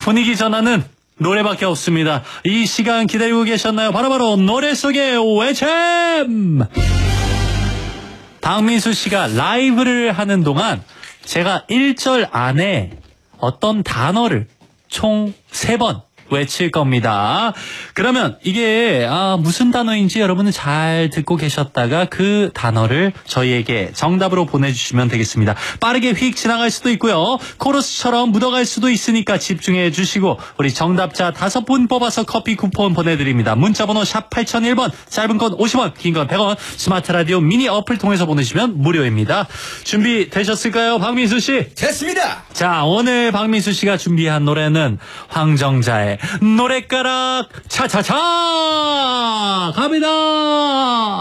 분위기 전환은 노래밖에 없습니다. 이 시간 기다리고 계셨나요? 바로바로 노래 속의 외침! 박민수 씨가 라이브를 하는 동안 제가 1절 안에 어떤 단어를 총 3번 외칠 겁니다. 그러면 이게 무슨 단어인지 여러분은 잘 듣고 계셨다가 그 단어를 저희에게 정답으로 보내주시면 되겠습니다. 빠르게 휙 지나갈 수도 있고요. 코러스처럼 묻어갈 수도 있으니까 집중해 주시고 우리 정답자 5분 뽑아서 커피 쿠폰 보내드립니다. 문자번호 샵 8001번, 짧은 건 50원, 긴 건 100원, 스마트 라디오 미니 어플 통해서 보내시면 무료입니다. 준비되셨을까요, 박민수 씨? 됐습니다. 자, 오늘 박민수 씨가 준비한 노래는 황정자의 노랫가락 차차차 갑니다.